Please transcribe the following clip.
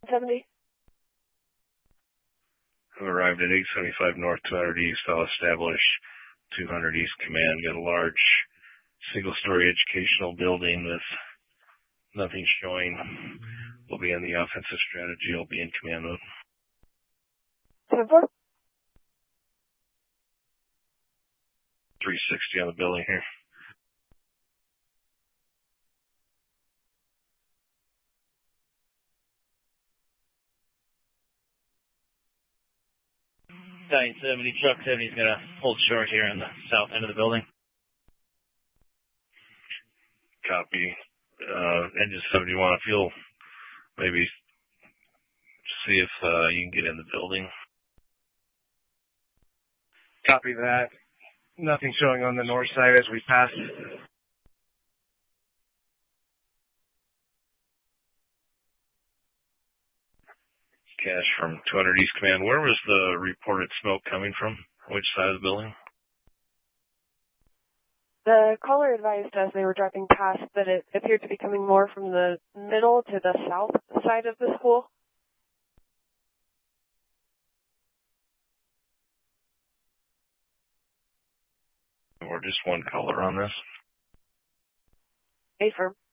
70. Who arrived at 875 North, 200 East. I'll establish 200 East Command. Got a large single-story educational building with nothing showing. We'll be in the offensive strategy. I'll be in command mode. 7-4. 360 on the building here. Stallion 70, Truck 70 is going to hold short here on the south end of the building. Copy. Engine 70, you want to feel, maybe see if you can get in the building. Copy that. Nothing showing on the north side as we pass. Cash from 200 East Command. Where was the reported smoke coming from? Which side of the building? The caller advised us they were driving past that it appeared to be coming more from the middle to the south side of the school. Or just one color on this? Affirm.